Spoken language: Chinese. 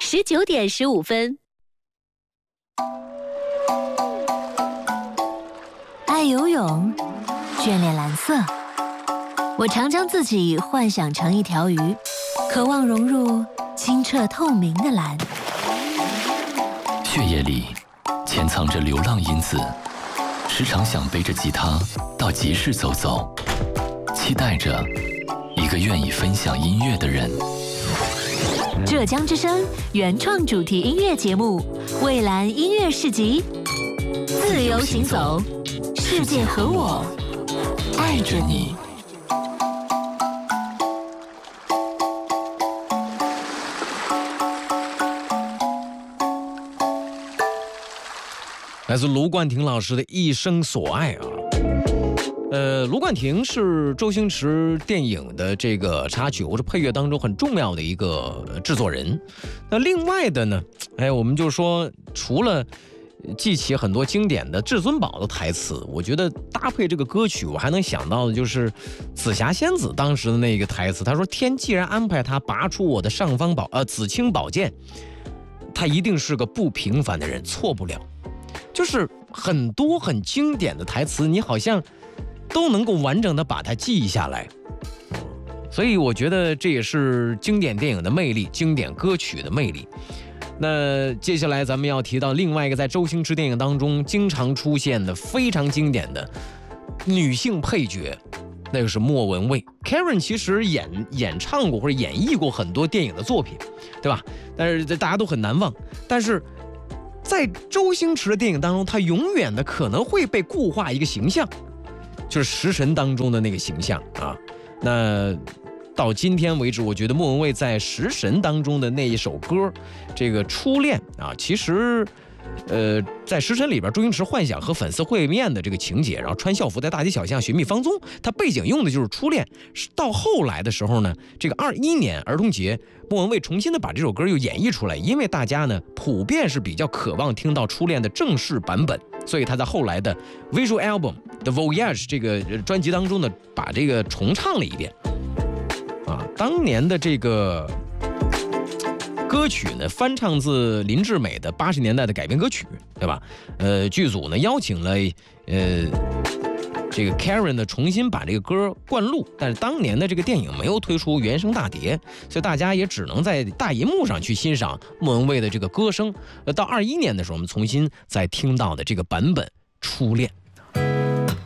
19:15。 爱游泳，眷恋蓝色。我常将自己幻想成一条鱼，渴望融入清澈透明的蓝。 血液里潜藏着流浪因子，时常想背着吉他到集市走走，期待着一个愿意分享音乐的人。 浙江之声原创主题音乐节目《蔚蓝音乐市集》，自由行走，世界和我爱着你。 来自卢冠廷老师的一生所爱啊。卢冠廷是周星驰电影的这个插曲或者配乐当中很重要的一个制作人。那另外的呢，我们就说除了记起很多经典的至尊宝的台词，我觉得搭配这个歌曲，我还能想到的就是紫霞仙子当时的那个台词，他说：“天既然安排他拔出我的紫青宝剑，他一定是个不平凡的人，错不了。”就是很多很经典的台词，你好像都能够完整的把它记下来，所以我觉得这也是经典电影的魅力，经典歌曲的魅力。那接下来咱们要提到另外一个在周星驰电影当中经常出现的非常经典的女性配角，那个是莫文蔚。 Karen 其实演唱过或者演绎过很多电影的作品，对吧？但是大家都很难忘。但是在周星驰的电影当中，他永远的可能会被固化一个形象，就是食神当中的那个形象啊。那到今天为止，我觉得莫文蔚在食神当中的那一首歌，这个初恋啊，其实在食神里边，周星驰幻想和粉丝会面的这个情节，然后穿校服在大街小巷寻觅芳踪，他背景用的就是初恋。到后来的时候呢，这个21年儿童节，莫文蔚重新的把这首歌又演绎出来，因为大家呢普遍是比较渴望听到初恋的正式版本，所以他在后来的 Visual Album The Voyage 这个专辑当中呢，把这个重唱了一遍。当年的这个歌曲呢，翻唱自林志美的80年代的改编歌曲，对吧？剧组呢邀请了这个 Karen 呢重新把这个歌灌录，但是当年的这个电影没有推出原声大碟，所以大家也只能在大银幕上去欣赏莫文蔚的这个歌声。到21年的时候，我们重新再听到的这个版本《初恋》。